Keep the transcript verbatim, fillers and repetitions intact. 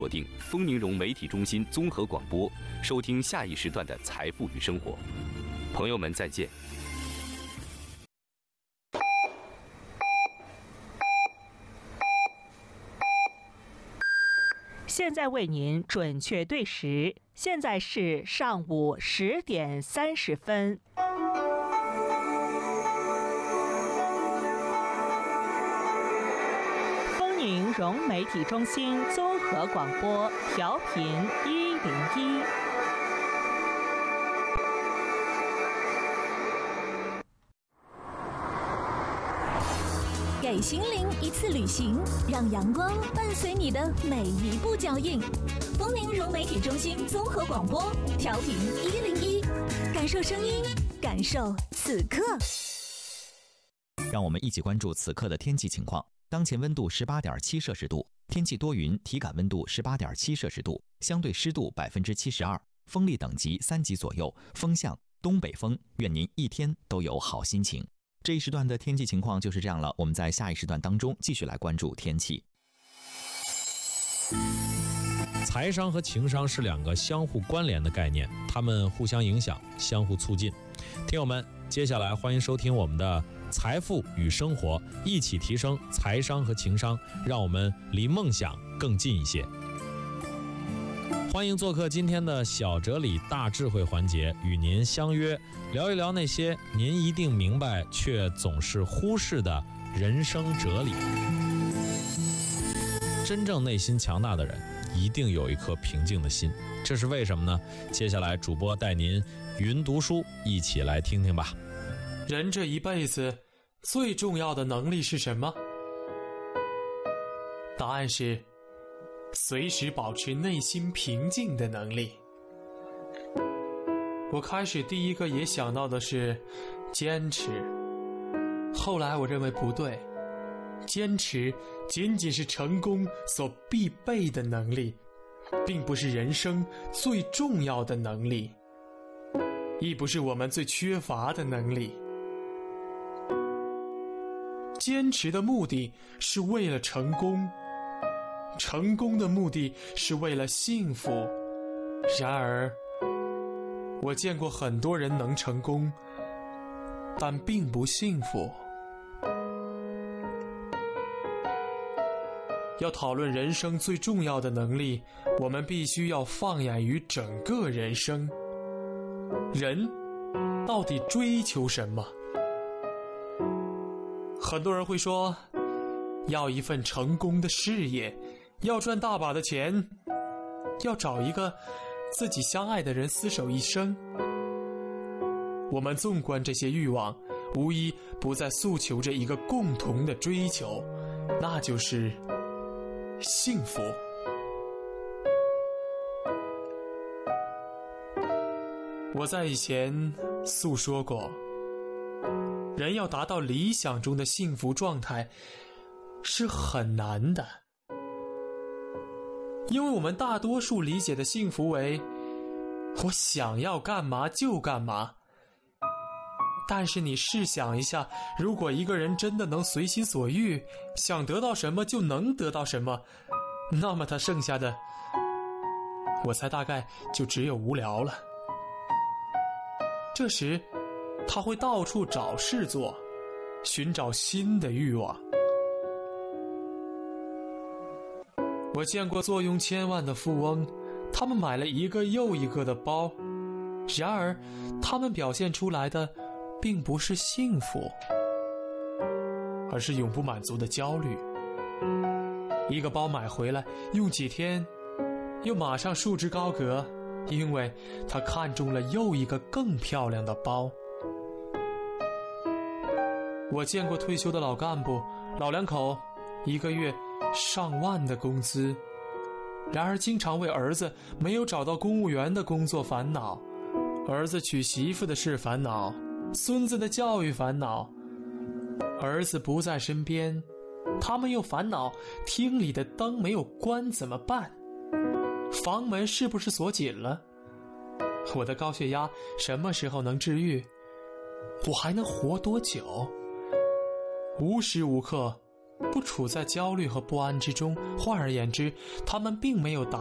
锁定丰宁融媒体中心综合广播，收听下一时段的财富与生活。朋友们再见。 现在为您准确对时，现在是上午十点三十分。丰宁融媒体中心综合广播，调频一零一。 给心灵一次旅行，让阳光伴随你的每一步脚印。丰宁融媒体中心综合广播，调频一零一，感受声音，感受此刻。 让我们一起关注此刻的天气情况。当前温度十八点七摄氏度，天气多云，体感温度十八点七摄氏度，相对湿度百分之七十二，风力等级三级左右，风向东北风。愿您一天都有好心情。这一时段的天气情况就是这样了，我们在下一时段当中继续来关注天气。 财商和情商是两个相互关联的概念，它们互相影响，相互促进。听友们，接下来欢迎收听我们的财富与生活，一起提升财商和情商，让我们离梦想更近一些。欢迎做客今天的小哲理大智慧环节，与您相约聊一聊那些您一定明白却总是忽视的人生哲理。真正内心强大的人一定有一颗平静的心，这是为什么呢？接下来主播带您云读书，一起来听听吧。 人这一辈子最重要的能力是什么？答案是随时保持内心平静的能力。我开始第一个也想到的是坚持，后来我认为不对，坚持仅仅是成功所必备的能力，并不是人生最重要的能力，亦不是我们最缺乏的能力。坚持的目的是为了成功，成功的目的是为了幸福。然而，我见过很多人能成功，但并不幸福。要讨论人生最重要的能力，我们必须要放眼于整个人生。人到底追求什么？很多人会说，要一份成功的事业，要赚大把的钱，要找一个自己相爱的人厮守一生。我们纵观这些欲望，无一不在诉求着一个共同的追求，那就是幸福。我在以前诉说过，人要达到理想中的幸福状态是很难的，因为我们大多数理解的幸福为我想要干嘛就干嘛。但是你试想一下，如果一个人真的能随心所欲，想得到什么就能得到什么，那么他剩下的，我猜大概就只有无聊了。这时他会到处找事做，寻找新的欲望。我见过坐拥千万的富翁，他们买了一个又一个的包，然而他们表现出来的并不是幸福，而是永不满足的焦虑。一个包买回来用几天，又马上束之高阁，因为他看中了又一个更漂亮的包。我见过退休的老干部，老两口一个月上万的工资，然而经常为儿子没有找到公务员的工作烦恼，儿子娶媳妇的事烦恼，孙子的教育烦恼。儿子不在身边，他们又烦恼厅里的灯没有关怎么办，房门是不是锁紧了，我的高血压什么时候能治愈，我还能活多久。无时无刻不处在焦虑和不安之中。换而言之，他们并没有达